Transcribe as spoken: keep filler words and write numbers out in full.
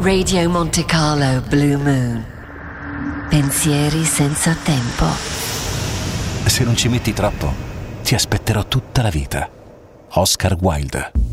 Radio Monte Carlo Blue Moon. Pensieri senza tempo. Se non ci metti troppo, ti aspetterò tutta la vita. Oscar Wilde.